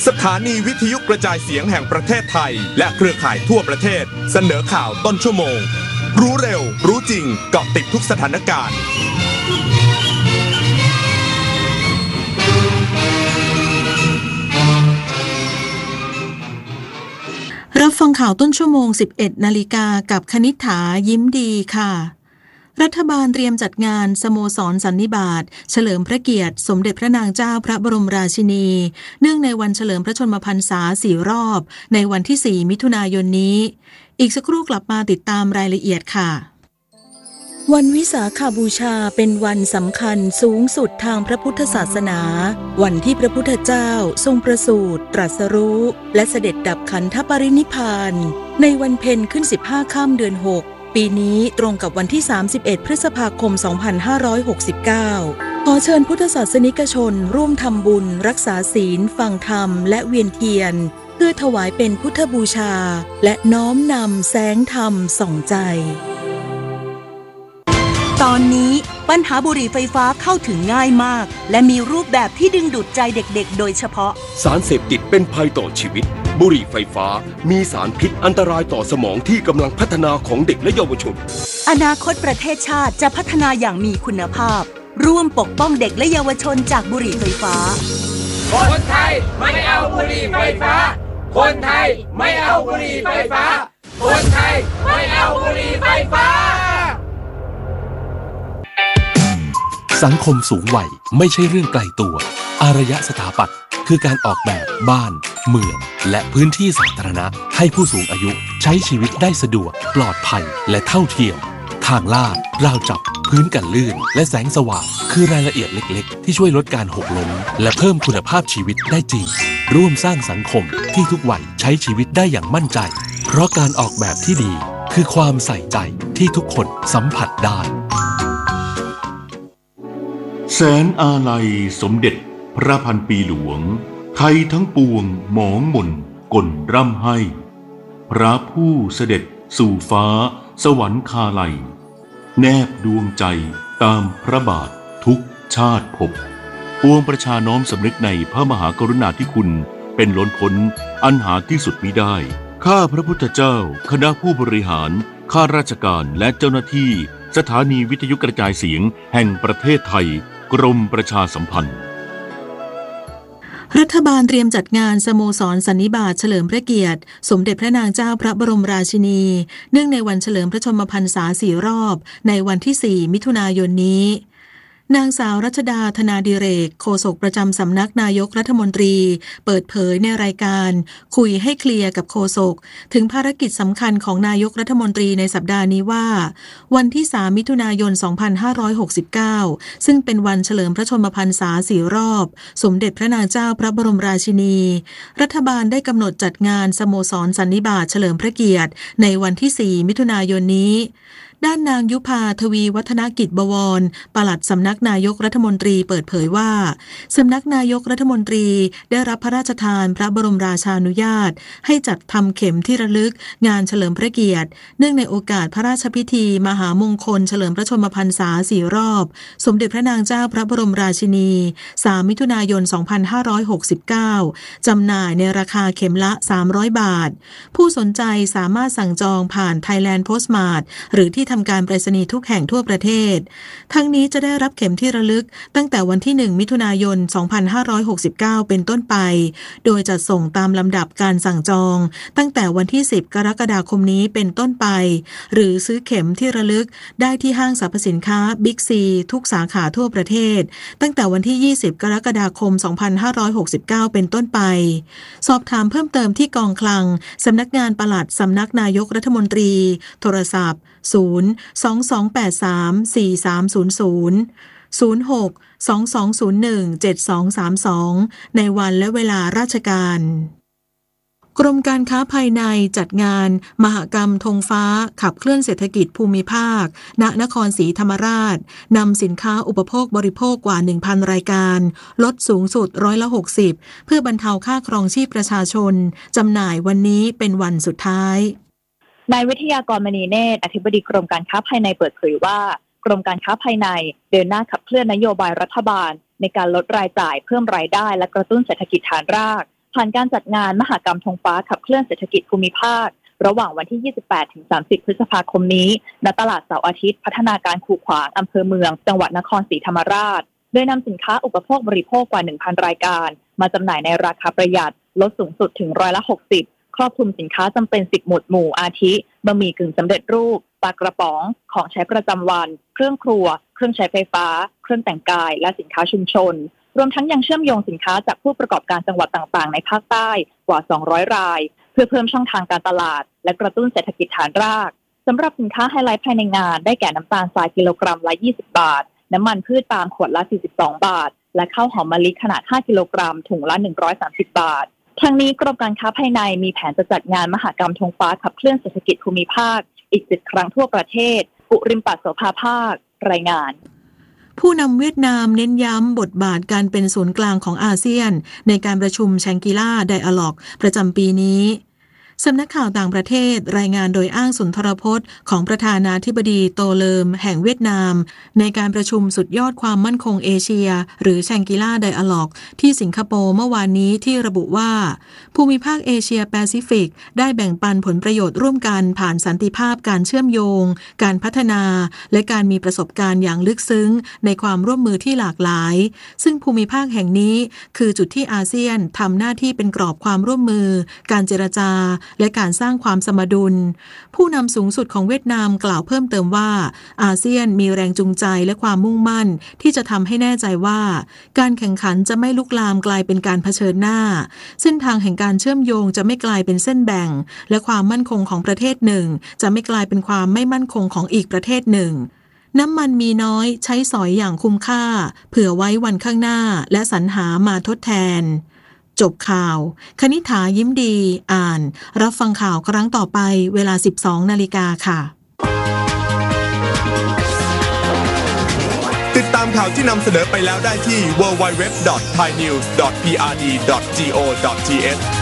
สถานีวิทยุกระจายเสียงแห่งประเทศไทยและเครือข่ายทั่วประเทศเสนอข่าวต้นชั่วโมงรู้เร็วรู้จริงเกาะติดทุกสถานการณ์รับฟังข่าวต้นชั่วโมง 11 นาฬิกากับคณิษฐายิ้มดีค่ะรัฐบาลเตรียมจัดงานสโมสรสันนิบาตเฉลิมพระเกียรติสมเด็จพระนางเจ้าพระบรมราชินีเนื่องในวันเฉลิมพระชนมพรรษา4 รอบในวันที่ 4 มิถุนายนนี้อีกสักครู่กลับมาติดตามรายละเอียดค่ะวันวิสาขบูชาเป็นวันสำคัญสูงสุดทางพระพุทธศาสนาวันที่พระพุทธเจ้าทรงประสูติตรัสรู้และเสด็จดับขันธปรินิพพานในวันเพ็ญขึ้น15ค่ำเดือน6ปีนี้ตรงกับวันที่31พฤษภาคม2569ขอเชิญพุทธศาสนิกชนร่วมทำบุญรักษาศีลฟังธรรมและเวียนเทียนเพื่อถวายเป็นพุทธบูชาและน้อมนำแสงธรรมส่องใจตอนนี้ปัญหาบุหรี่ไฟฟ้าเข้าถึงง่ายมากและมีรูปแบบที่ดึงดูดใจเด็กๆโดยเฉพาะสารเสพติดเป็นภัยต่อชีวิตบุหรี่ไฟฟ้ามีสารพิษอันตรายต่อสมองที่กำลังพัฒนาของเด็กและเยาวชนอนาคตประเทศชาติจะพัฒนาอย่างมีคุณภาพร่วมปกป้องเด็กและเยาวชนจากบุหรี่ไฟฟ้าคนไทยไม่เอาบุหรี่ไฟฟ้าคนไทยไม่เอาบุหรี่ไฟฟ้าคนไทยไม่เอาบุหรี่ไฟฟ้าสังคมสูงวัยไม่ใช่เรื่องไกลตัวอารยสถาปัตย์คือการออกแบบบ้านเมืองและพื้นที่สาธารณะให้ผู้สูงอายุใช้ชีวิตได้สะดวกปลอดภัยและเท่าเทียมทางลาดราวจับพื้นกันลื่นและแสงสว่างคือรายละเอียดเล็กๆที่ช่วยลดการหกล้มและเพิ่มคุณภาพชีวิตได้จริงร่วมสร้างสังคมที่ทุกวัยใช้ชีวิตได้อย่างมั่นใจเพราะการออกแบบที่ดีคือความใส่ใจที่ทุกคนสัมผัสได้แสนอาลัยสมเด็จพระพันปีหลวงไทยทั้งปวงหมองหม่นก่นร่ำให้พระผู้เสด็จสู่ฟ้าสวรรคาลัยแนบดวงใจตามพระบาททุกชาติภพปวงประชาน้อมสำนึกในพระมหากรุณาธิคุณเป็นล้นพ้นอันหาที่สุดมิได้ข้าพระพุทธเจ้าคณะผู้บริหารข้าราชการและเจ้าหน้าที่สถานีวิทยุกระจายเสียงแห่งประเทศไทยกรมประชาสัมพันธ์รัฐบาลเตรียมจัดงานสโมสรสันนิบาตเฉลิมพระเกียรติสมเด็จพระนางเจ้าพระบรมราชินีเนื่องในวันเฉลิมพระชนมพรรษา4 รอบในวันที่ 4 มิถุนายนนี้นางสาวรัชดาธนาดิเรกโฆษกประจำสำนักนายกรัฐมนตรีเปิดเผยในรายการคุยให้เคลียร์กับโฆษกถึงภารกิจสำคัญของนายกรัฐมนตรีในสัปดาห์นี้ว่าวันที่ 3 มิถุนายน 2569ซึ่งเป็นวันเฉลิมพระชนมพรรษา4 รอบสมเด็จพระนางเจ้าพระบรมราชินีรัฐบาลได้กำหนดจัดงานสโมสรสันนิบาตเฉลิมพระเกียรติในวันที่ 4 มิถุนายนนี้ด้านนางยุพาทวีวัฒนกิจบวรปลัดสำนักนายกรัฐมนตรีเปิดเผยว่าสำนักนายกรัฐมนตรีได้รับพระราชทานพระบรมราชานุญาตให้จัดทำเข็มที่ระลึกงานเฉลิมพระเกียรติเนื่องในโอกาสพระราชพิธีมหามงคลเฉลิมพระชนมพรรษา4 รอบสมเด็จพระนางเจ้าพระบรมราชินี3 มิถุนายน 2569จำหน่ายในราคาเข็มละ300 บาทผู้สนใจสามารถสั่งจองผ่าน Thailand Postmart หรือที่ทำการไปรษณีย์ทุกแห่งทั่วประเทศทั้งนี้จะได้รับเข็มที่ระลึกตั้งแต่วันที่ 1 มิถุนายน 2569เป็นต้นไปโดยจัดส่งตามลำดับการสั่งจองตั้งแต่วันที่ 10 กรกฎาคมนี้เป็นต้นไปหรือซื้อเข็มที่ระลึกได้ที่ห้างสรรพสินค้าบิ๊กซีทุกสาขาทั่วประเทศตั้งแต่วันที่ 20 กรกฎาคม 2569เป็นต้นไปสอบถามเพิ่มเติมที่กองคลังสำนักงานปลัดสำนักนายกรัฐมนตรีโทรศัพท์022834300 0622017232ในวันและเวลาราชการกรมการค้าภายในจัดงานมหกรรมธงฟ้าขับเคลื่อนเศรษฐกิจภูมิภาคณนครศรีธรรมราชนำสินค้าอุปโภคบริโภคกว่า 1,000 รายการลดสูงสุด60%เพื่อบรรเทาค่าครองชีพประชาชนจำหน่ายวันนี้เป็นวันสุดท้ายนายวิทยากรมณีเนตรอธิบดีกรมการค้าภายในเปิดเผยว่ากรมการค้าภายในเดินหน้าขับเคลื่อนนโยบายรัฐบาลในการลดรายจ่ายเพิ่มรายได้และกระตุ้นเศรษฐกิจฐานรากผ่านการจัดงานมหกรรมธงฟ้าขับเคลื่อนเศรษฐกิจภูมิภาคระหว่างวันที่ 28-30 พฤษภาคมนี้ณตลาดเสาร์อาทิตย์พัฒนาการคูขวางอำเภอเมืองจังหวัดนครศรีธรรมราชโดยนำสินค้าอุปโภคบริโภคกว่า 1,000 รายการมาจำหน่ายในราคาประหยัดลดสูงสุดถึง60%ครอบคลุมสินค้าจำเป็น10หมวดหมู่อาทิบะหมี่กึ่งสำเร็จรูปปลากระป๋องของใช้ประจำวันเครื่องครัวเครื่องใช้ไฟฟ้าเครื่องแต่งกายและสินค้าชุมชนรวมทั้งยังเชื่อมโยงสินค้าจากผู้ประกอบการจังหวัดต่างๆในภาคใต้กว่า200รายเพื่อเพิ่มช่องทางการตลาดและกระตุ้นเศรษฐกิจฐานรากสำหรับสินค้าไฮไลท์ภายในงานได้แก่น้ำตาลทรายกิโลกรัมละ20 บาทน้ำมันพืชปาล์มขวดละ42 บาทและข้าวหอมมะลิขนาด5กิโลกรัมถุงละ130 บาททั้งนี้กรมการค้าภายในมีแผนจะจัดงานมหกรรมธงฟ้าขับเคลื่อนเศรษฐกิจภูมิภาคอีก10 ครั้งทั่วประเทศอุริมปัสโสภาภาครายงานผู้นำเวียดนามเน้นย้ำบทบาทการเป็นศูนย์กลางของอาเซียนในการประชุมแชงกิล่าไดอะล็อกประจำปีนี้สำนักข่าวต่างประเทศรายงานโดยอ้างสุนทรพจน์ของประธานาธิบดีโตเลิมแห่งเวียดนามในการประชุมสุดยอดความมั่นคงเอเชียหรือแชงกิล่าไดอะล็อกที่สิงคโปร์เมื่อวานนี้ที่ระบุว่าภูมิภาคเอเชียแปซิฟิกได้แบ่งปันผลประโยชน์ร่วมกันผ่านสันติภาพการเชื่อมโยงการพัฒนาและการมีประสบการณ์อย่างลึกซึ้งในความร่วมมือที่หลากหลายซึ่งภูมิภาคแห่งนี้คือจุดที่อาเซียนทำหน้าที่เป็นกรอบความร่วมมือการเจรจาและการสร้างความสมดุลผู้นำสูงสุดของเวียดนามกล่าวเพิ่มเติมว่าอาเซียนมีแรงจูงใจและความมุ่งมั่นที่จะทำให้แน่ใจว่าการแข่งขันจะไม่ลุกลามกลายเป็นการเผชิญหน้าเส้นทางแห่งการเชื่อมโยงจะไม่กลายเป็นเส้นแบ่งและความมั่นคงของประเทศหนึ่งจะไม่กลายเป็นความไม่มั่นคงของอีกประเทศหนึ่งน้ำมันมีน้อยใช้สอยอย่างคุ้มค่าเผื่อไว้วันข้างหน้าและสรรหามาทดแทนจบข่าวคณิษฐายิ้มดีอ่านรับฟังข่าวครั้งต่อไปเวลา 12 นาฬิกาค่ะติดตามข่าวที่นำเสนอไปแล้วได้ที่ www.thainews.prd.go.th